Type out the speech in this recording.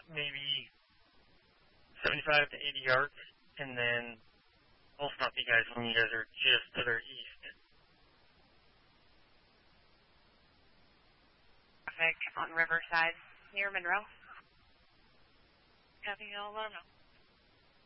maybe 75 to 80 yards, and then I'll stop you guys when you guys are just to their east. Traffic on Riverside near Monroe. Copy, I'll let them know.